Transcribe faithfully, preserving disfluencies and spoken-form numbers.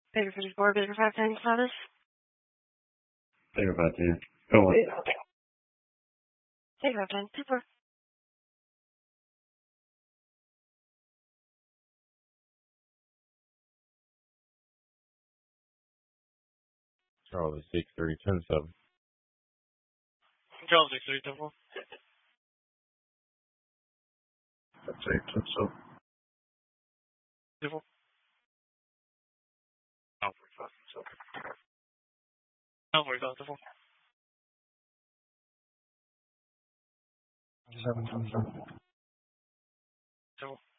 Baker fifty-four, Baker five ten, Clovis. Baker five ten. Go on. Baker five ten, two four. Charlie six three ten seven. Charlie six three ten four. That's eight ten seven. Two four. Oh, forty-five. No, forty-five, two four. Seven ten seven. Two four.